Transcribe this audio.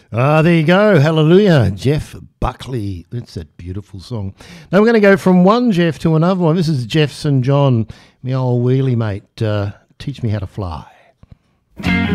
There you go. Hallelujah. Jeff Buckley. That's that beautiful song. Now we're going to go from one Jeff to another one. This is Jeff St. John, my old wheelie mate. Teach me how to fly.